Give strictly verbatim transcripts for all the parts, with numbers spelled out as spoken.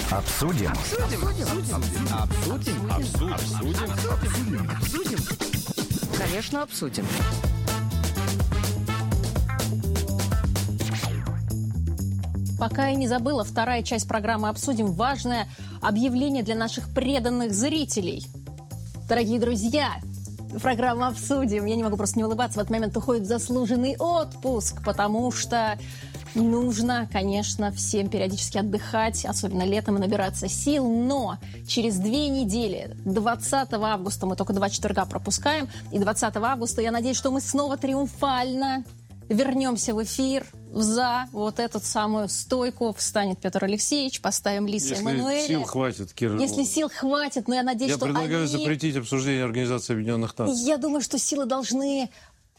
Обсудим. Обсудим. Обсудим. Обсудим. Обсудим. Обсудим. Обсудим. Конечно, обсудим. Пока я не забыла, вторая часть программы «Обсудим» важное объявление для наших преданных зрителей. Дорогие друзья, программа «Обсудим». Я не могу просто не улыбаться. В этот момент уходит заслуженный отпуск, потому что нужно, конечно, всем периодически отдыхать, особенно летом, и набираться сил. Но через две недели, двадцатого августа, мы только два четверга пропускаем, и двадцатого августа, я надеюсь, что мы снова триумфально вернемся в эфир, за вот эту самую стойку встанет Петр Алексеевич, поставим Лиса Эммануэля. Если сил хватит, Кира. Если сил хватит, но я надеюсь, я что предлагаю они... запретить обсуждение Организации Объединенных Наций. Я думаю, что силы должны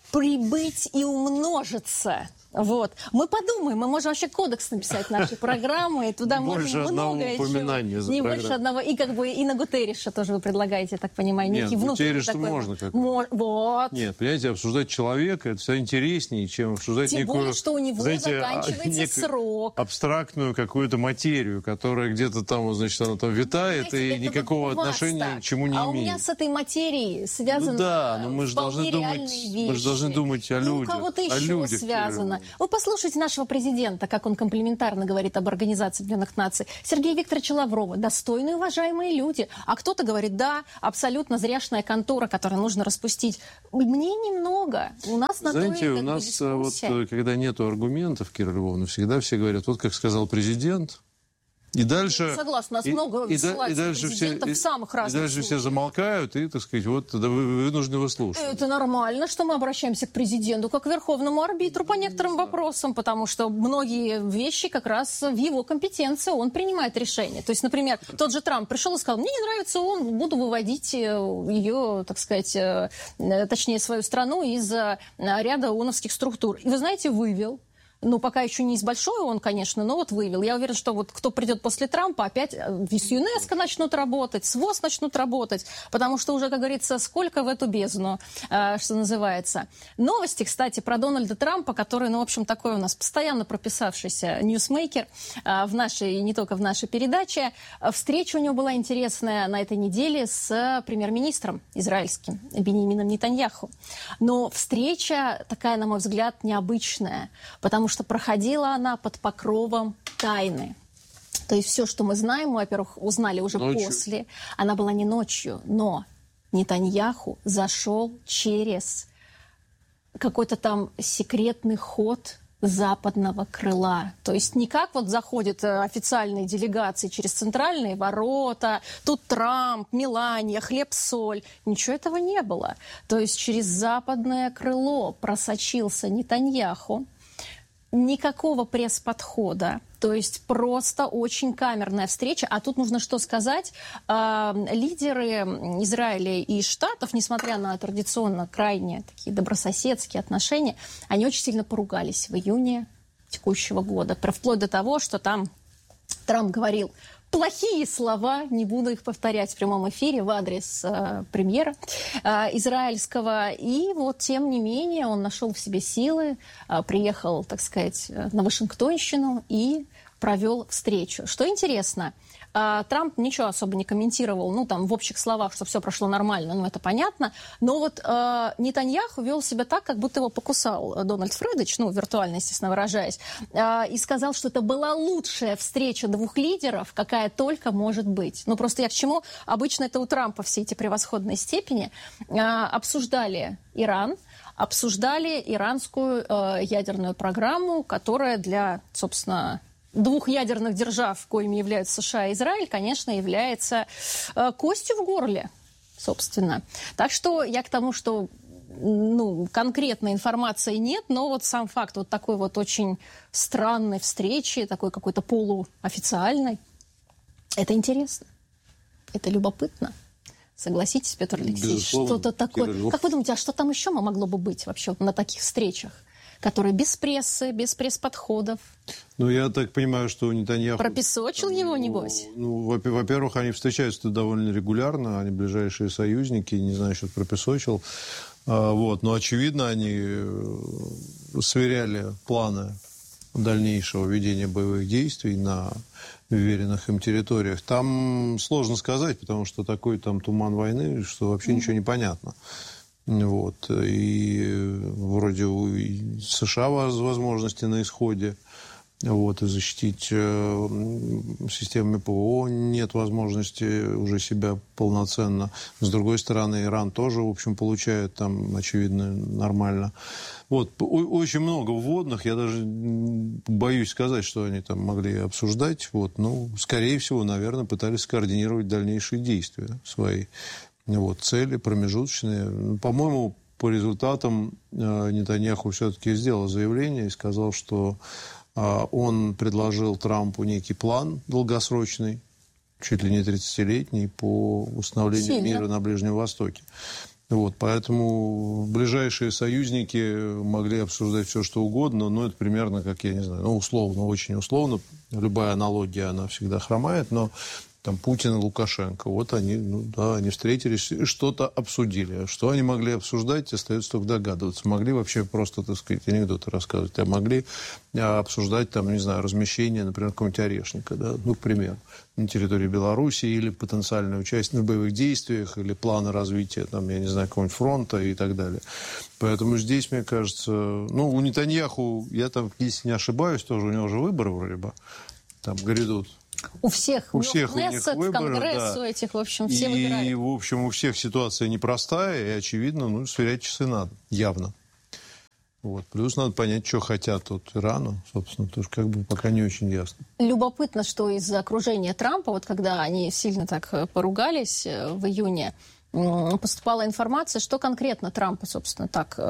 прибыть и умножиться. Вот. Мы подумаем, мы можем вообще кодекс написать нашей программы, и туда больше можем одного много упоминания за не программу. больше одного. И как бы и на Гутерриша тоже вы предлагаете, я так понимаю, некий Нет, внутренний Гутерриша такой... можно как Мо... Вот. Нет, понимаете, обсуждать человека, это всегда интереснее, чем обсуждать Тем некую, более, что у него знаете, заканчивается некую срок. абстрактную какую-то материю, которая где-то там, значит, она там витает, знаете, и никакого отношения так. к чему не а имеет. А у меня с этой материей связано ну да, но мы же должны думать, вещи. мы же должны думать о ну, людях. У кого-то о еще людях, связано. Вы послушайте нашего президента, как он комплиментарно говорит об Организации Объединенных Наций. Сергея Викторовича Лаврова. Достойные, уважаемые люди. А кто-то говорит, да, абсолютно зряшная контора, которую нужно распустить. Мне немного. У нас на Знаете, то и у нас вот, когда нету аргументов, Кира Львовна, всегда все говорят, вот как сказал президент, и дальше... Согласна, у нас и, много и, и дальше президентов все, в самых разных И дальше случаях. все замолкают, и, так сказать, вот тогда вы вынуждены выслушивать. Это нормально, что мы обращаемся к президенту как к верховному арбитру по некоторым вопросам, потому что многие вещи как раз в его компетенции, он принимает решения. То есть, например, тот же Трамп пришел и сказал, мне не нравится он, буду выводить ее, так сказать, точнее, свою страну из ряда ООНовских структур. И вы знаете, вывел. Ну, пока еще не из большой он, конечно, но вот вывел. Я уверена, что вот кто придет после Трампа, опять с ЮНЕСКО начнут работать, с ВОЗ начнут работать, потому что уже, как говорится, сколько в эту бездну, что называется. Новости, кстати, про Дональда Трампа, который, ну, в общем, такой у нас постоянно прописавшийся ньюсмейкер в нашей, не только в нашей передаче. Встреча у него была интересная на этой неделе с премьер-министром израильским Биньямином Нетаньяху. Но встреча такая, на мой взгляд, необычная, потому что проходила она под покровом тайны. То есть все, что мы знаем, мы, во-первых, узнали уже ночью. После. Она была не ночью, но Нетаньяху зашел через какой-то там секретный ход западного крыла. То есть не как вот заходят официальные делегации через центральные ворота, тут Трамп, Мелания, хлеб-соль. Ничего этого не было. То есть через западное крыло просочился Нетаньяху. Никакого пресс-подхода, то есть просто очень камерная встреча. А тут нужно что сказать? Э, лидеры Израиля и Штатов, несмотря на традиционно крайне такие добрососедские отношения, они очень сильно поругались в июне текущего года. Вплоть до того, что там Трамп говорил плохие слова, не буду их повторять в прямом эфире в адрес э, премьера э, израильского. И вот, тем не менее, он нашел в себе силы, э, приехал, так сказать, на Вашингтонщину и провел встречу. Что интересно, э, Трамп ничего особо не комментировал, ну, там, в общих словах, что все прошло нормально, ну, это понятно. Но вот э, Нетаньяху вел себя так, как будто его покусал Дональд Фредович, ну, виртуально, естественно, выражаясь, э, и сказал, что это была лучшая встреча двух лидеров, какая только может быть. Ну, просто я к чему? Обычно это у Трампа все эти превосходные степени. Э, обсуждали Иран, обсуждали иранскую э, ядерную программу, которая для, собственно, двух ядерных держав, коими являются США и Израиль, конечно, является э, костью в горле, собственно. Так что я к тому, что ну, конкретной информации нет, но вот сам факт вот такой вот очень странной встречи, такой какой-то полуофициальной, это интересно, это любопытно. Согласитесь, Петр Алексеевич, что-то такое. Как вы думаете, а что там еще могло бы быть вообще на таких встречах, которые без прессы, без пресс-подходов? Ну, я так понимаю, что Нетаньяху... Пропесочил его, небось? Ну, во-первых, они встречаются довольно регулярно, они ближайшие союзники, не знаю, что пропесочил. Вот. Но, очевидно, они сверяли планы дальнейшего ведения боевых действий на уверенных им территориях. Там сложно сказать, потому что такой там туман войны, что вообще mm-hmm. ничего не понятно. Вот. И вроде у США возможности на исходе. Вот, и защитить э, системами ПВО нет возможности уже себя полноценно. С другой стороны, Иран тоже, в общем, получает там, очевидно, нормально. Вот, очень много вводных, я даже боюсь сказать, что они там могли обсуждать. Вот, ну, скорее всего, наверное, пытались скоординировать дальнейшие действия свои. Вот, цели промежуточные. По-моему, по результатам э, Нетаньяху все-таки сделал заявление и сказал, что он предложил Трампу некий план долгосрочный, чуть ли не тридцатилетний, по установлению Сильно. мира на Ближнем Востоке. Вот, поэтому ближайшие союзники могли обсуждать все, что угодно, но это примерно, как я не знаю, ну, условно, очень условно. Любая аналогия, она всегда хромает, но там Путин и Лукашенко, вот они, ну да, они встретились и что-то обсудили. Что они могли обсуждать, остается только догадываться. Могли вообще просто, так сказать, анекдоты рассказывать, а могли обсуждать, там, не знаю, размещение, например, какого-нибудь орешника, да, ну, к примеру, на территории Белоруссии, или потенциальное участие в боевых действиях, или планы развития, там, я не знаю, какого-нибудь фронта и так далее. Поэтому здесь, мне кажется, ну, у Нетаньяху, я там, если не ошибаюсь, тоже у него же выборы вроде бы там грядут. У всех, у всех у них выборы, Конгресс, да. у этих, в общем, все и, выбирают. И, в общем, у всех ситуация непростая, и, очевидно, ну, сверять часы надо, явно. Вот. Плюс надо понять, что хотят от Ирана, собственно, тоже как бы пока не очень ясно. Любопытно, что из-за окружения Трампа, вот когда они сильно так поругались в июне, поступала информация, что конкретно Трампа, собственно, так...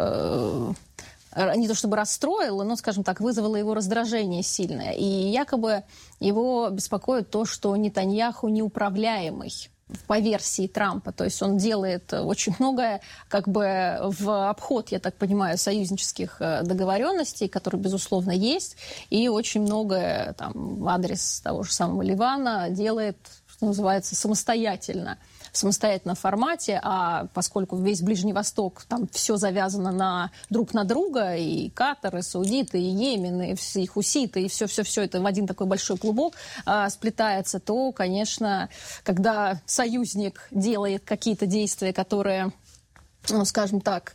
не то чтобы расстроило, но, скажем так, вызвало его раздражение сильное. И якобы его беспокоит то, что Нетаньяху неуправляемый по версии Трампа. То есть он делает очень многое как бы в обход, я так понимаю, союзнических договоренностей, которые, безусловно, есть. И очень многое там, в адрес того же самого Ливана делает, что называется, самостоятельно. В самостоятельном формате, а поскольку весь Ближний Восток, там все завязано на, друг на друга, и Катар, и Саудиты, и Йемен, и, и Хуситы, и все-все-все это в один такой большой клубок а, сплетается, то, конечно, когда союзник делает какие-то действия, которые, ну, скажем так,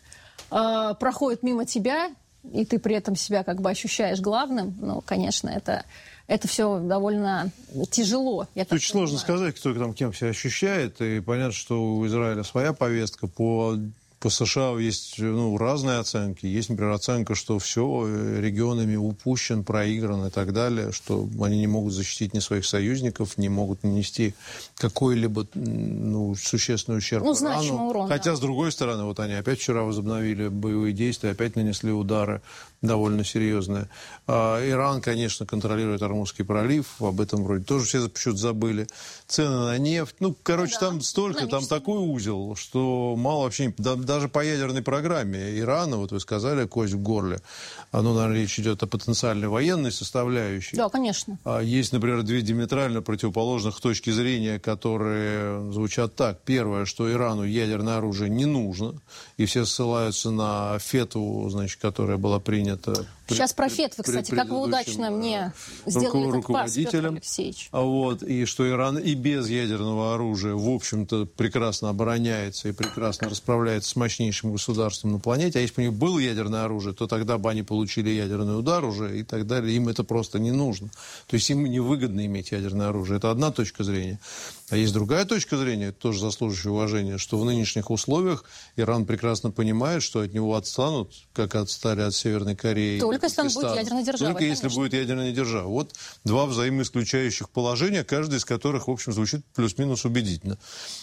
а, проходят мимо тебя, и ты при этом себя как бы ощущаешь главным, ну, конечно, это... Это все довольно тяжело. Я Очень сложно сказать, кто там кем себя ощущает. И понятно, что у Израиля своя повестка. По, по США есть, ну, разные оценки. Есть, например, оценка, что все регионами упущен, проигран и так далее, что они не могут защитить ни своих союзников, не могут нанести какой-либо, ну, существенный ущерб ну, Ирану. Урон, Хотя, да. с другой стороны, вот они опять вчера возобновили боевые действия, опять нанесли удары довольно серьезные. А, Иран, конечно, контролирует Ормузский пролив, об этом вроде тоже все почему-то забыли. Цены на нефть, ну, короче, да, там столько, там такой узел, что мало вообще, да, даже по ядерной программе Ирана, вот вы сказали, кость в горле, оно, наверное, речь идет о потенциальной военной составляющей. Да, конечно. А есть, например, две диаметрально противоположных точки зрения, которые звучат так. Первое, что Ирану ядерное оружие не нужно, и все ссылаются на фетву, значит, которая была принята. Сейчас про фетвы, кстати, как вы удачно мне сделали этот пас, Петр Алексеевич. Вот, и что Иран и без ядерного оружия, в общем-то, прекрасно обороняется и прекрасно расправляется с мощнейшим государством на планете. А если бы у них было ядерное оружие, то тогда бы они получили ядерный удар уже и так далее. Им это просто не нужно. То есть им невыгодно иметь ядерное оружие. Это одна точка зрения. А есть другая точка зрения, тоже заслуживающая уважения, что в нынешних условиях Иран прекрасно понимает, что от него отстанут, как отстали от Северной Кореи. Только если он будет ядерной державой. Только конечно. Если будет ядерная держава. Вот два взаимоисключающих положения, каждое из которых, в общем, звучит плюс-минус убедительно.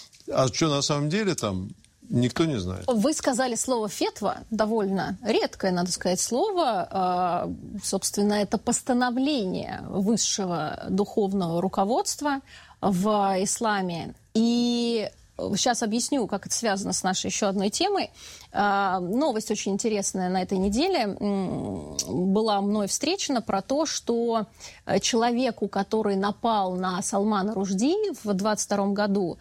А что на самом деле там, никто не знает. Вы сказали слово «фетва», довольно редкое, надо сказать, слово. Собственно, это постановление высшего духовного руководства в исламе. И сейчас объясню, как это связано с нашей еще одной темой. Новость очень интересная на этой неделе была мной встречена про то, что человеку, который напал на Салмана Рушди в двадцать втором году,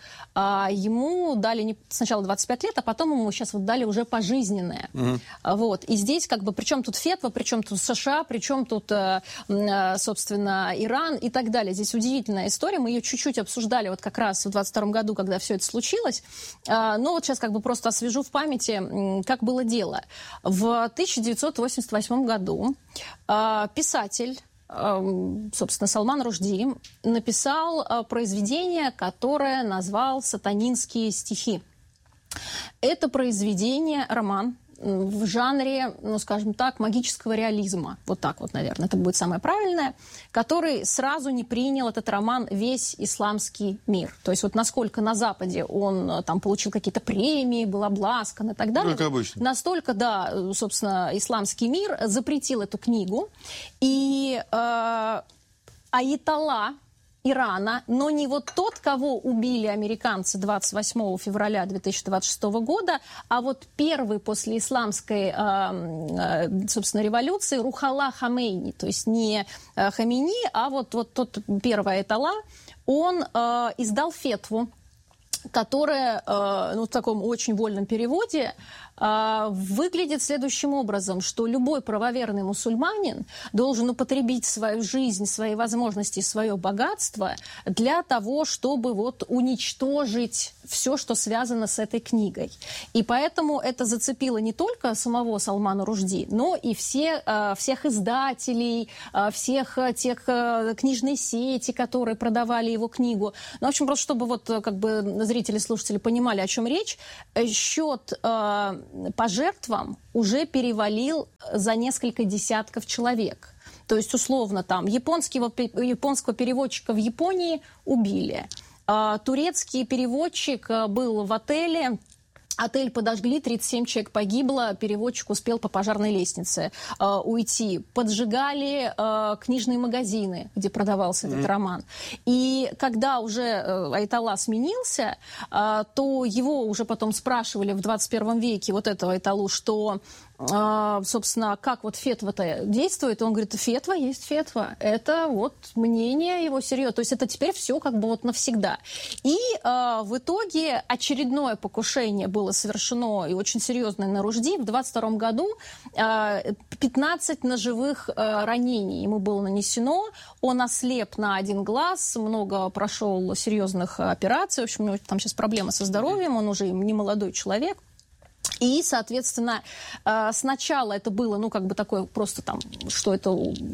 ему дали сначала двадцать пять лет, а потом ему сейчас вот дали уже пожизненное. Mm-hmm. Вот. И здесь как бы, причем тут фетва, причем тут США, причем тут, собственно, Иран и так далее. Здесь удивительная история. Мы ее чуть-чуть обсуждали вот как раз в двадцать втором году, когда все это случилось. Но вот сейчас как бы просто освежу в памяти, как было дело. В тысяча девятьсот восемьдесят восьмом году писатель, собственно, Салман Рушди, написал произведение, которое назвал «Сатанинские стихи». Это произведение, роман, в жанре, ну, скажем так, магического реализма. Вот так вот, наверное, это будет самое правильное. Который сразу не принял этот роман весь исламский мир. То есть вот насколько на Западе он там получил какие-то премии, был обласкан и так далее. Как обычно. Настолько, да, собственно, исламский мир запретил эту книгу. И э, аятолла Ирана, но не вот тот, кого убили американцы двадцать восьмого февраля две тысячи двадцать шестого года, а вот первый после исламской, собственно, революции Рухалла Хамейни, то есть не Хамини, а вот, вот тот первый аятолла, он издал фетву, которая, ну, в таком очень вольном переводе, выглядит следующим образом, что любой правоверный мусульманин должен употребить свою жизнь, свои возможности, свое богатство для того, чтобы вот уничтожить все, что связано с этой книгой. И поэтому это зацепило не только самого Салмана Рушди, но и все, всех издателей, всех тех книжной сети, которые продавали его книгу. Ну, в общем, просто чтобы вот как бы зрители, слушатели понимали, о чем речь, счет по жертвам уже перевалил за несколько десятков человек. То есть, условно, там, японского, японского переводчика в Японии убили. Турецкий переводчик был в отеле, отель подожгли, тридцать семь человек погибло, переводчик успел по пожарной лестнице э, уйти. Поджигали э, книжные магазины, где продавался mm-hmm. этот роман. И когда уже э, аятолла сменился, э, то его уже потом спрашивали в двадцать первом веке, вот этого аятоллу, что, э, собственно, как вот фетва-то действует. Он говорит, фетва есть фетва. Это вот мнение его серьезно. То есть это теперь все как бы вот навсегда. И э, в итоге очередное покушение было совершено, и очень серьезное, на Рушди. В двадцать втором году пятнадцать ножевых ранений ему было нанесено. Он ослеп на один глаз, много прошел серьезных операций. В общем, у него там сейчас проблемы со здоровьем, он уже не молодой человек. И, соответственно, сначала это было, ну, как бы такое просто там, что это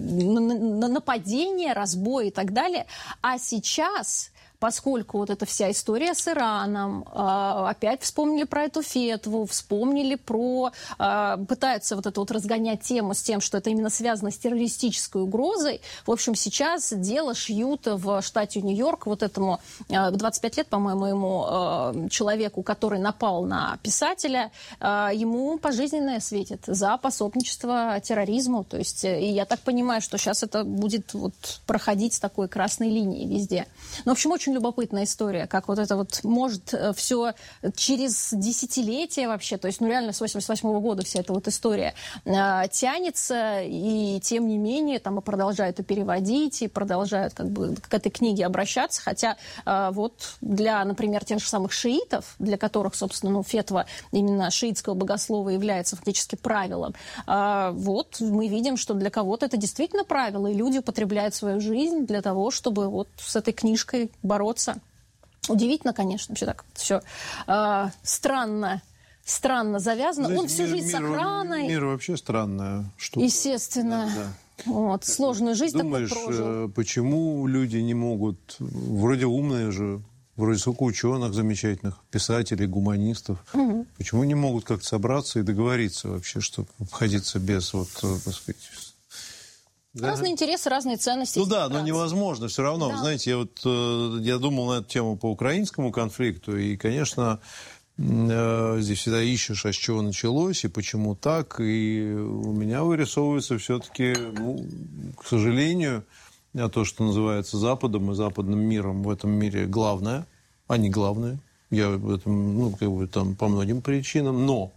нападение, разбой и так далее. А сейчас, поскольку вот эта вся история с Ираном, опять вспомнили про эту фетву, вспомнили про... Пытаются вот это вот разгонять тему с тем, что это именно связано с террористической угрозой. В общем, сейчас дело шьют в штате Нью-Йорк вот этому двадцать пять лет, по-моему, ему человеку, который напал на писателя, ему пожизненное светит за пособничество терроризму. То есть, и я так понимаю, что сейчас это будет вот проходить с такой красной линией везде. Ну, в общем, очень любопытная история, как вот это вот может все через десятилетия вообще, то есть, ну, реально с восемьдесят восьмого года вся эта вот история э, тянется, и тем не менее там и продолжают и переводить, и продолжают как бы к этой книге обращаться, хотя э, вот для, например, тех же самых шиитов, для которых, собственно, ну, фетва именно шиитского богослова является фактически правилом, э, вот мы видим, что для кого-то это действительно правило, и люди употребляют свою жизнь для того, чтобы вот с этой книжкой бороться. Удивительно, конечно, вообще так все э, странно, странно завязано. Знаете, он всю жизнь мир, с охраной. Мир вообще странная штука. Естественно. Да, да. Вот, сложную жизнь думаешь, такую прожил. Почему люди не могут, вроде умные же, вроде сколько ученых замечательных, писателей, гуманистов, угу. почему не могут как-то собраться и договориться вообще, чтобы обходиться без, вот, так сказать... Да. Разные интересы, разные ценности. Ну да, но невозможно все равно. Да. Знаете, я вот я думал на эту тему по украинскому конфликту, и, конечно, здесь всегда ищешь, а с чего началось, и почему так, и у меня вырисовывается все-таки, ну, к сожалению, то, что называется Западом и западным миром в этом мире главное, а не главное. Я в этом, ну, как бы там по многим причинам, но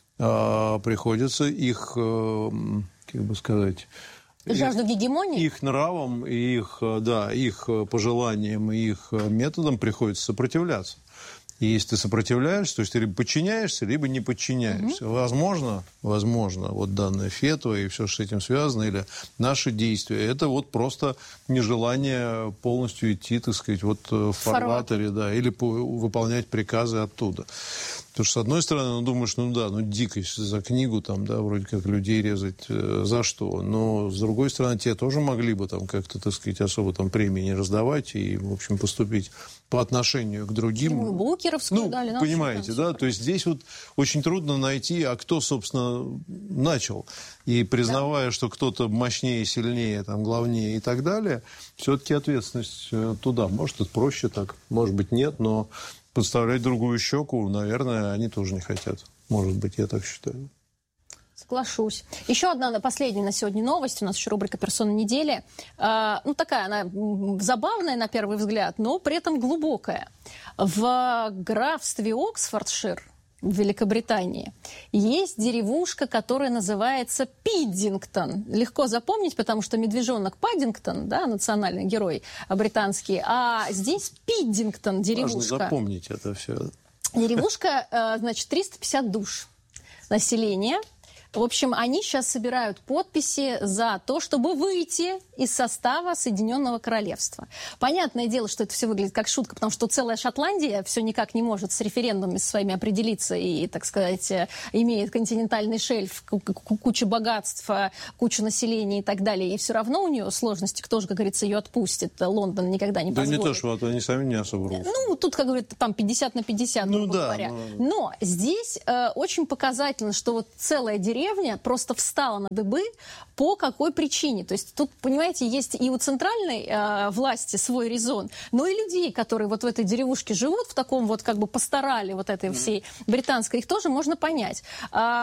э, приходится их, э, как бы сказать... Жажду гегемонии? Их нравом, их, да, их пожеланиям и их методам приходится сопротивляться. И если ты сопротивляешься, то есть ты либо подчиняешься, либо не подчиняешься. Mm-hmm. Возможно, возможно, вот данное фетва и все, что с этим связано, или наши действия, это вот просто нежелание полностью идти, так сказать, вот в фарватере, да, или выполнять приказы оттуда. Потому что, с одной стороны, ну, думаешь, ну да, ну дикость за книгу, там, да, вроде как людей резать, э, за что? Но, с другой стороны, те тоже могли бы там как-то, так сказать, особо там премии не раздавать и, в общем, поступить по отношению к другим. Ему Букеровскую ну, дали. Понимаете, да? То есть здесь вот очень трудно найти, а кто, собственно, начал. И признавая, да. что кто-то мощнее, сильнее, там, главнее и так далее, все-таки ответственность туда. Может, это проще так, может быть, нет, но... Подставлять другую щеку, наверное, они тоже не хотят. Может быть, я так считаю. Соглашусь. Еще одна последняя на сегодня новость. У нас еще рубрика «Персона недели». А, ну, такая она забавная на первый взгляд, но при этом глубокая. В графстве Оксфордшир в Великобритании есть деревушка, которая называется Пиддингтон. Легко запомнить, потому что медвежонок Паддингтон, да, национальный герой британский, а здесь Пиддингтон, деревушка. Важно запомнить это все. Деревушка, значит, триста пятьдесят душ населения. В общем, они сейчас собирают подписи за то, чтобы выйти из состава Соединенного Королевства. Понятное дело, что это все выглядит как шутка, потому что целая Шотландия все никак не может с референдумами своими определиться и, так сказать, имеет континентальный шельф, кучу богатств, кучу населения и так далее. И все равно у нее сложности, кто же, как говорится, ее отпустит. Лондон никогда не позволит. Да не то, что они сами не особо русские. Ну, тут, как говорят, там пятьдесят на пятьдесят, ну, грубо да, говоря. но... но здесь э, очень показательно, что вот целая деревня Деревня просто встала на дыбы по какой причине. То есть тут, понимаете, есть и у центральной э, власти свой резон, но и людей, которые вот в этой деревушке живут, в таком вот как бы пасторале вот этой всей британской, их тоже можно понять. Э,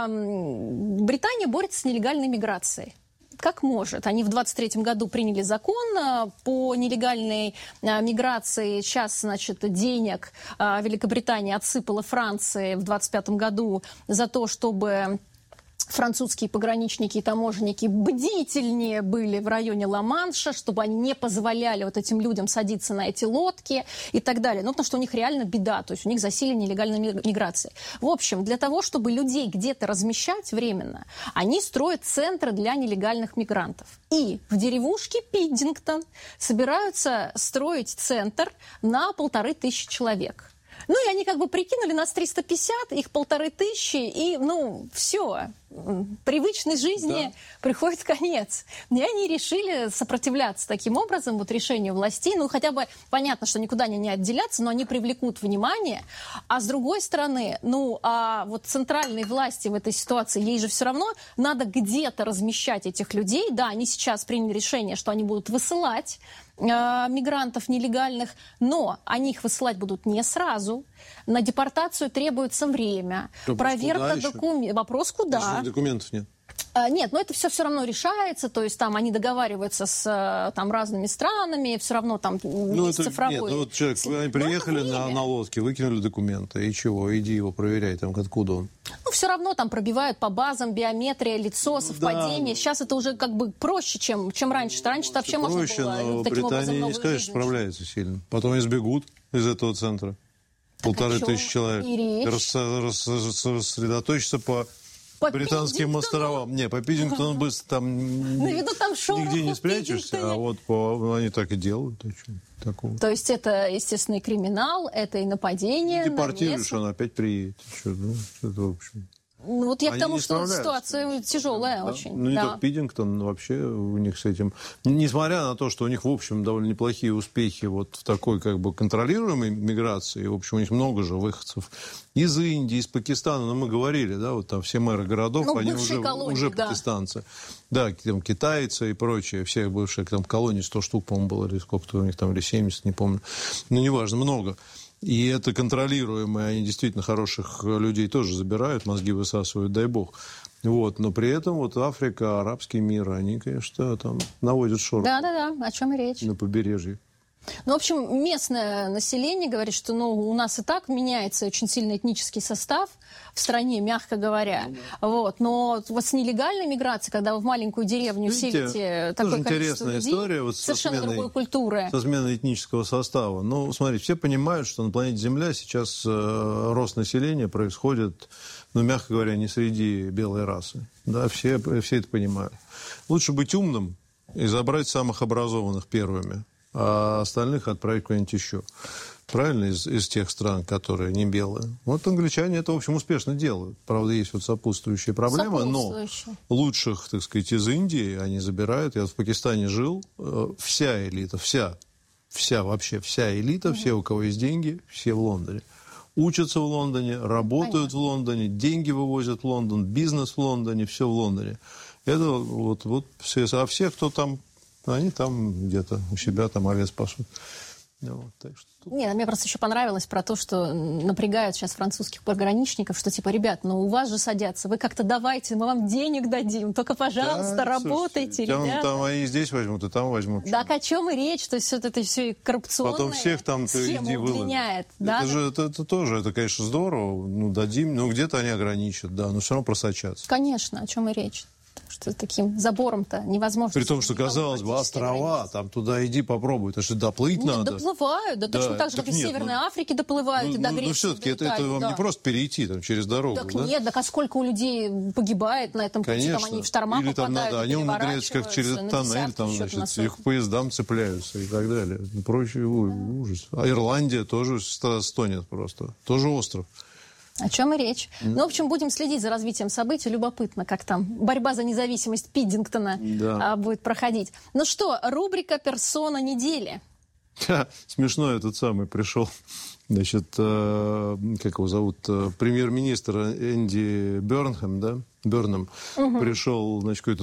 Британия борется с нелегальной миграцией. Как может. Они в двадцать третьем году приняли закон по нелегальной миграции. Сейчас, значит, денег Великобритания отсыпала Франции в двадцать пятом году за то, чтобы... французские пограничники и таможенники бдительнее были в районе Ла-Манша, чтобы они не позволяли вот этим людям садиться на эти лодки и так далее. Ну, потому что у них реально беда, то есть у них засилие нелегальной миграции. В общем, для того, чтобы людей где-то размещать временно, они строят центры для нелегальных мигрантов. И в деревушке Пиддингтон собираются строить центр на полторы тысячи человек. Ну, и они как бы прикинули нас триста пятьдесят, их полторы тысячи, и, ну, все. Привычной жизни да. приходит конец. И они решили сопротивляться таким образом вот решению властей. Ну, хотя бы понятно, что никуда они не отделятся, но они привлекут внимание. А с другой стороны, ну, а вот центральной власти в этой ситуации, ей же все равно надо где-то размещать этих людей. Да, они сейчас приняли решение, что они будут высылать э, мигрантов нелегальных, но они их высылать будут не сразу. На депортацию требуется время. Вопрос проверка документов. Вопрос куда? Документов нет. А, нет, но это все все равно решается, то есть там они договариваются с там, разными странами, все равно там ну, это, цифровой... Нет, ну вот человек, они приехали на, на лодке, выкинули документы, и чего, иди его проверяй, там откуда он. Ну, все равно там пробивают по базам, биометрия, лицо, совпадение. Да. Сейчас это уже как бы проще, чем, чем раньше. Раньше это вообще проще, можно было но таким Британия образом не скажешь, что справляется сильно. Потом избегут из этого центра. Так полторы тысячи человек. Рас, рас, рас, рассредоточиться по, по британским островам. Не, по Пиддингтону быстро там, ну, виду, там нигде не спрячешься, а вот по, они так и делают. Такого. То есть это, естественно, и криминал, это и нападение. И депортируешь, он опять приедет. Что, ну, это, в общем... Ну, вот я Они к тому, что ситуация тяжелая да? очень. Ну, не да. только Пиддингтон, вообще у них с этим... Несмотря на то, что у них, в общем, довольно неплохие успехи вот в такой, как бы, контролируемой миграции, в общем, у них много же выходцев из Индии, из Пакистана, но мы говорили, да, вот там все мэры городов, ну, они уже, колонии, уже да. пакистанцы. Да, там китайцы и прочие, все бывшие там колонии, сто штук, по-моему, было, или сколько-то у них там, или семьдесят, не помню. Ну, неважно, много. И это контролируемые, они действительно хороших людей тоже забирают, мозги высасывают, дай бог. Вот, но при этом вот Африка, арабский мир, они, конечно, там наводят шорох. Да-да-да, о чем и речь. На побережье. Ну, в общем, местное население говорит, что ну, у нас и так меняется очень сильно этнический состав в стране, мягко говоря. Вот. Но вот с нелегальной миграцией, когда вы в маленькую деревню Видите, селите такое количество интересная людей, история вот совершенно сменой, другой культуры. со сменой этнического состава. Ну, смотрите, все понимают, что на планете Земля сейчас э, рост населения происходит, ну, мягко говоря, не среди белой расы. Да, все, все это понимают. Лучше быть умным и забрать самых образованных первыми, а остальных отправить куда-нибудь еще. Правильно? Из, из тех стран, которые не белые. Вот англичане это, в общем, успешно делают. Правда, есть вот сопутствующие проблемы, Сопутствующие. но лучших, так сказать, из Индии они забирают. Я вот в Пакистане жил. Вся элита, вся, вся вообще, вся элита, угу. все, у кого есть деньги, все в Лондоне. Учатся в Лондоне, работают Понятно. в Лондоне, деньги вывозят в Лондон, бизнес в Лондоне, все в Лондоне. Это вот, вот все, а все, кто там, они там где-то у себя там овец пасут. Вот, так что тут... Нет, мне просто еще понравилось про то, что напрягают сейчас французских пограничников, что типа, ребят, ну у вас же садятся, вы как-то давайте, мы вам денег дадим, только, пожалуйста, да, слушайте, работайте, ребята. Там они здесь возьмут, и там возьмут. Да, о чем и речь, то есть вот это все и коррупционная Потом всех там схема удлиняет. Да? Это же это, это тоже, это, конечно, здорово, ну дадим, но где-то они ограничат, да, но все равно просочатся. Конечно, о чем и речь. Что таким забором-то невозможно. При том, что, казалось бы, острова, границы. Там туда иди попробуй, это же доплыть Нет, надо. доплывают, да, да точно так же, как и в Северной ну, Африке доплывают, ну, и до ну, Греции. Но все-таки это, это вам да. не просто перейти там, через дорогу, так да? Нет, так а сколько у людей погибает на этом пути, Конечно. там они в шторма Или попадают, там надо, они умудряются как через тоннель, там, значит, их поездам цепляются и так далее. Прочее ужас. А Ирландия тоже стонет просто. Тоже остров. О чем и речь. Mm. Ну, в общем, будем следить за развитием событий. Любопытно, как там борьба за независимость Пиддингтона да. будет проходить. Ну что, рубрика «Персона недели». Смешно этот самый пришел. Значит, э, как его зовут? Премьер-министр Энди Бернхэм, да? Бернхэм. Угу. Пришел, значит, какой-то